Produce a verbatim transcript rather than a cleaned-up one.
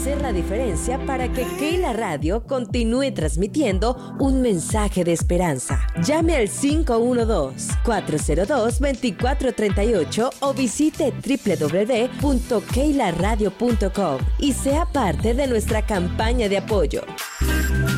hacer la diferencia para que Keila Radio continúe transmitiendo un mensaje de esperanza. Llame al cinco uno dos, cuatro cero dos, dos cuatro tres ocho o visite doble u doble u doble u punto keila radio punto com y sea parte de nuestra campaña de apoyo.